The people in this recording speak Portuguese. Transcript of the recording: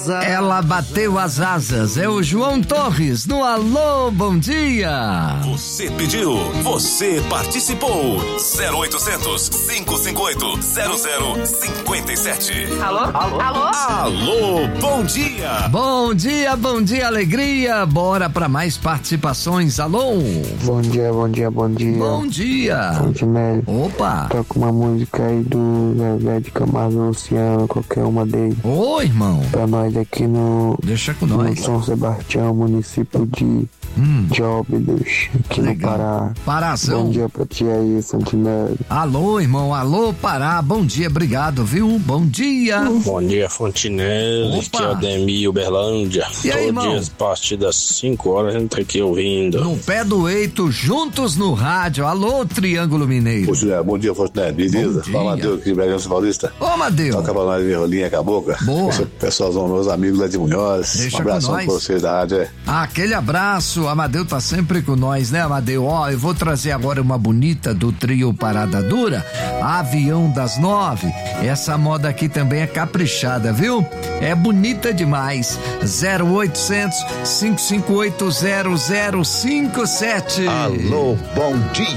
Ela bateu as asas. É o João Torres no Alô, bom dia. Você pediu, você participou. 0800 558 0057. Alô? Alô, bom dia. Bom dia, alegria. Bora pra mais participações. Alô? Bom dia. Bom dia. Fontinelli. Opa. Toca uma música aí do Zezé de Camargo Luciano, qualquer uma deles. Ô, irmão. Pra nós aqui no Deixa com nós. São Sebastião, município de Óbidos, aqui Legal. no Pará. Parazão. Bom dia pra ti aí, Fontinelli. Alô, irmão. Alô, Pará. Bom dia, obrigado, viu? Bom dia. Bom dia, Fontinelli. Opa. Aqui é o Ademir, Uberlândia. E aí, Todo irmão? dia, a partir das 5 horas, a gente tá aqui ouvindo. No pé do eito, juntos no rádio. Alô, Triângulo Mineiro. Bom dia, Fontenelle. Beleza? Bom dia. Fala, Matheus, aqui de Bragança Paulista. Ô, Madeu. Toca pra nós de rolinha cabocla. Boa. Esse pessoal são meus amigos lá de Munhoz. Deixa Um abração com nós. pra vocês da rádio. Aquele abraço, Amadeu tá sempre com nós, né, Amadeu? Ó, eu vou trazer agora uma bonita do trio Parada Dura, Avião das 9. Essa moda aqui também é caprichada, viu? É bonita demais. 0800 558 0057. Alô, bom dia.